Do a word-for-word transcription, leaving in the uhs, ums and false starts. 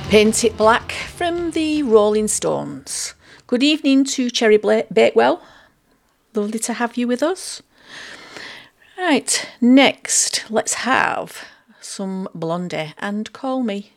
Paint It Black from the Rolling Stones. Good evening to Cherry Bla- Bakewell. Lovely to have you with us. Right, next let's have some Blondie and Call Me.